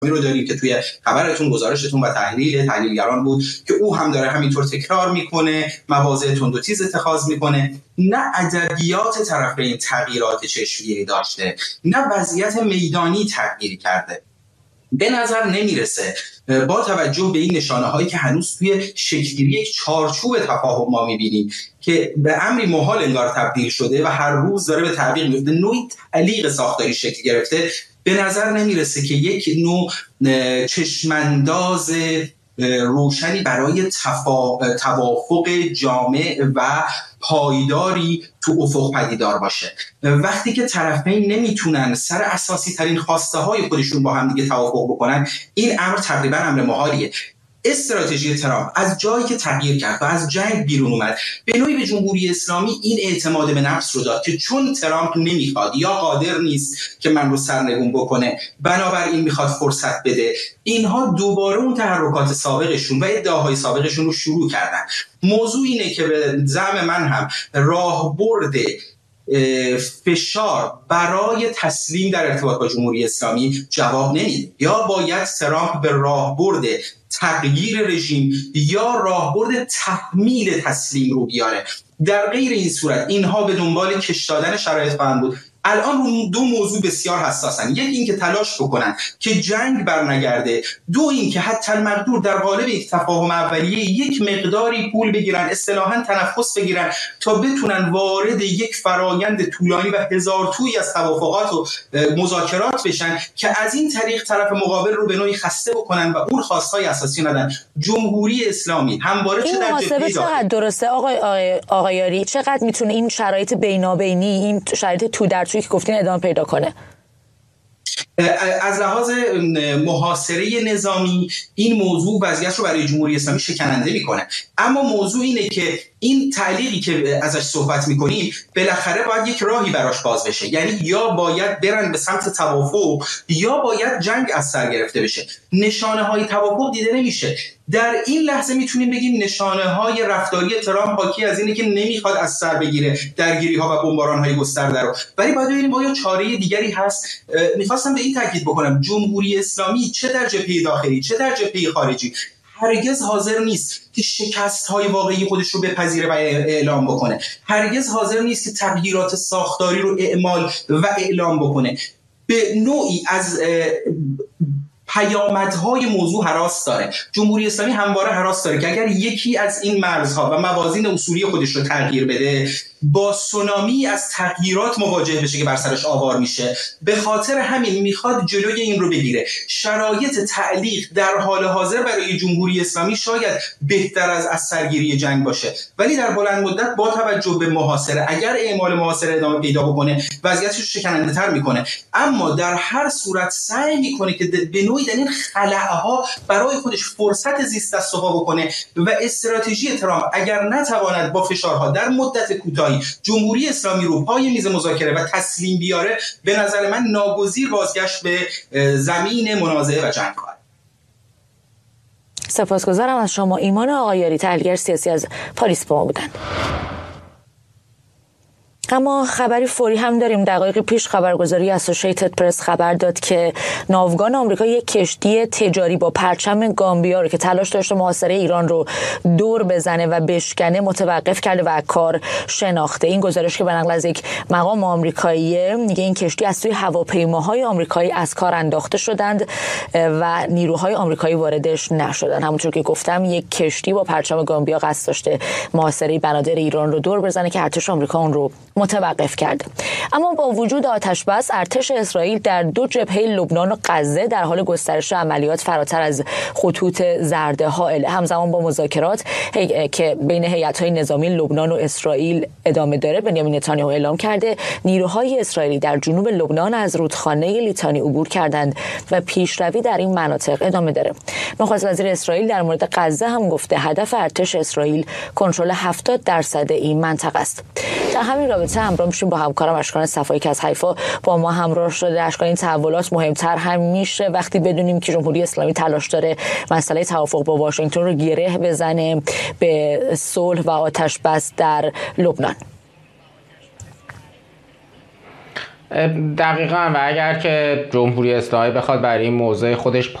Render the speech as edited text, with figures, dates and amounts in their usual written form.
رو داریم که توی خبرتون گزارشتون و تحلیلگران بود که او هم داره همینطور تکرار میکنه، مواضع تند و تیز اتخاذ میکنه. نه ادبیات طرفین تغییرات چشمگیری داشته، نه وضعیت میدانی تغییر کرده. به نظر نمیرسه با توجه به این نشانه هایی که هنوز توی شکل‌گیری یک چارچوب تفاهم ما میبینیم که به امری محال انگار تبدیل شده و هر روز داره به تعبیر میفته، نوعی تعلیق ساختاری شکل گرفته. به نظر نمیرسه که یک نوع چشمانداز روشنی برای توافق جامع و پایداری تو افق پدیدار باشه. وقتی که طرفین نمیتونن سر اساسی ترین خواسته های خودشون با هم دیگه توافق بکنن، این امر تقریبا امر محالیه. استراتژی ترامپ از جایی که تغییر کرد و از جنگ بیرون اومد، به نوعی به جمهوری اسلامی این اعتماد به نفس رو داد که چون ترامپ نمیخواد یا قادر نیست که من رو سرنگون بکنه، بنابراین میخواد فرصت بده. اینها دوباره اون تحرکات سابقشون و ادعاهای سابقشون رو شروع کردن. موضوع اینه که به زعم من هم راهبرد فشار برای تسلیم در ارتباط با جمهوری اسلامی جواب نمیده. یا باید ترامپ به راهبرد تغییر رژیم یا راهبرد تحمیل تسلیم رو بیاره. در غیر این صورت اینها به دنبال کش دادن شرایط خواهند بود. الان دو موضوع بسیار حساسن. یک این که تلاش بکنن که جنگ برنگرده، دو این که حتی المقدور در قالب یک تفاهم اولیه یک مقداری پول بگیرن، اصطلاحاً تنفس بگیرن تا بتونن وارد یک فرایند طولانی و هزار تویی از توافقات و مذاکرات بشن که از این طریق طرف مقابل رو به نوعی خسته بکنن و اون خواستهای اساسی ندن. جمهوری اسلامی همواره چه در جبهه چقدر درسته آقایاری، چقدر میتونه این شرایط بینابینی، این شرایط تو در توی که گفتین ادامه پیدا کنه؟ از لحاظ محاصره نظامی این موضوع وضعیت رو برای جمهوری اسلامی شکننده میکنه، اما موضوع اینه که این تعلیقی که ازش صحبت میکنیم بالاخره باید یک راهی براش باز بشه. یعنی یا باید برن به سمت توافق یا باید جنگ از سر گرفته بشه. نشانه های توافق دیده نمیشه. در این لحظه میتونیم بگیم نشانه های رفتاری ترامپ حاکی از اینه که نمیخواد از سر بگیره درگیری ها و بمباران های گسترده رو، ولی باید ببینیم آیا چاره دیگری هست. میخواستم به این تاکید بکنم جمهوری اسلامی چه در جبهه داخلی چه در جبهه خارجی هرگز حاضر نیست که شکست‌های واقعی خودش رو بپذیره و اعلام بکنه. هرگز حاضر نیست که تغییرات ساختاری رو اعمال و اعلام بکنه. به نوعی از پیامدهای موضوع هراس داره. جمهوری اسلامی همواره هراس داره که اگر یکی از این مرزها و موازین اصولی خودش رو تغییر بده، با سونامی از تغییرات مواجه بشه که بر سرش آوار میشه. به خاطر همین میخواد جلوی این رو بگیره. شرایط تعلیق در حال حاضر برای جمهوری اسلامی شاید بهتر از سرگیری جنگ باشه، ولی در بلند مدت با توجه به محاصره، اگر اعمال محاصره ادامه پیدا بکنه، وضعیتش رو شکننده تر میکنه. اما در هر صورت سعی میکنه که به نوعی در این خلأها برای خودش فرصت زیست دست و پا بکنه و استراتژی ترامپ اگر نتواند با فشارها در مدت کوتاه جمهوری اسلامی رو پای میز مذاکره و تسلیم بیاره، به نظر من ناگزیر بازگشت به زمین منازعه و جنگ خواهد. سپاسگزارم از شما. ایمان آقایاری، تحلیلگر سیاسی از پاریس با ما بودند. اما خبری فوری هم داریم. دقایق پیش خبرگزاری اسوسییتد پرس خبر داد که ناوگان آمریکا یک کشتی تجاری با پرچم گامبیا رو که تلاش داشته محاصره ایران رو دور بزنه و بشکنه متوقف کرده و کار شناخته. این گزارش که به نقل از یک مقام آمریکاییه میگه این کشتی از سوی هواپیماهای آمریکایی از کار انداخته شدند و نیروهای آمریکایی واردش نشدند. همونطور که گفتم یک کشتی با پرچم گامبیا قصد داشته محاصره بنادر ایران رو دور بزنه که ارتش آمریکا اون رو متوقف کرده. اما با وجود آتش بس، ارتش اسرائیل در دو جبهه لبنان و غزه در حال گسترش عملیات فراتر از خطوط زرد حائل. همزمان با مذاکرات که بین هیئت‌های نظامی لبنان و اسرائیل ادامه داره، بنیامین نتانیاهو اعلام کرده نیروهای اسرائیلی در جنوب لبنان از رودخانه لیتانی عبور کردند و پیشروی در این مناطق ادامه داره. نخست وزیر اسرائیل در مورد غزه هم گفته هدف ارتش اسرائیل کنترل 70% این منطقه است. در همین رابطه همراه میشیم با همکارم اشکان صفایی که از حیفا با ما همراه شده. اشکان، این تحولات مهمتر هم میشه وقتی بدونیم که جمهوری اسلامی تلاش داره مسئله توافق با واشنگتن رو گره بزنه به صلح و آتش بس در لبنان. دقیقاً. و اگر که جمهوری اسلامی بخواد برای این موضوع خودش